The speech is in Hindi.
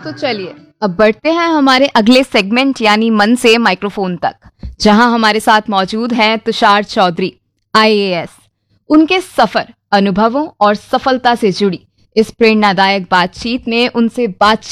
तो चलिए अब बढ़ते हैं हमारे अगले सेगमेंट यानी मन से माइक्रोफोन तक, जहां हमारे साथ मौजूद हैं तुषार चौधरी, आईएएस। उनके सफर, अनुभवों और सफलता से जुड़ी इस प्रेरणादायक बातचीत में उनसे बातचीत